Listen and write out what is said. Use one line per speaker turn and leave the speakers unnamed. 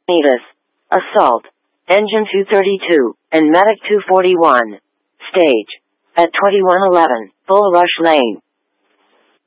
Nevis. Assault. Engine 232, and Medic 241. Stage. At 2111, Bull Rush Lane.